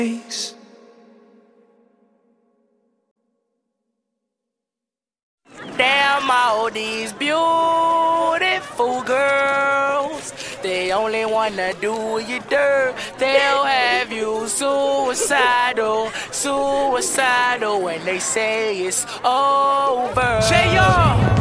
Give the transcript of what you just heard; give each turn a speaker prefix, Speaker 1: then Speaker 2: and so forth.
Speaker 1: Damn, all these beautiful girls, they only wanna do you dirt. They'll have you suicidal, suicidal when they say it's over. J.R.